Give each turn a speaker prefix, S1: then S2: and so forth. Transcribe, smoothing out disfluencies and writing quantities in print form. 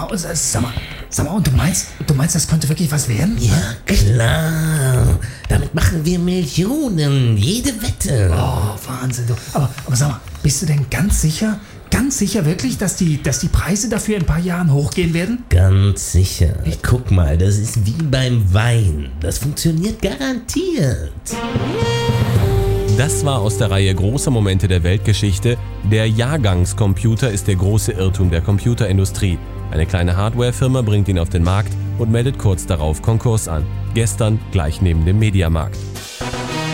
S1: Sag mal, und du meinst, das könnte wirklich was werden?
S2: Ja, klar. Damit machen wir Millionen. Jede Wette.
S1: Oh, Wahnsinn. Du. Aber sag mal, bist du denn ganz sicher wirklich, dass die Preise dafür in ein paar Jahren hochgehen werden?
S2: Ganz sicher. Guck mal, das ist wie beim Wein. Das funktioniert garantiert.
S3: Das war aus der Reihe Große Momente der Weltgeschichte. Der Jahrgangscomputer ist der große Irrtum der Computerindustrie. Eine kleine Hardwarefirma bringt ihn auf den Markt und meldet kurz darauf Konkurs an. Gestern gleich neben dem Mediamarkt.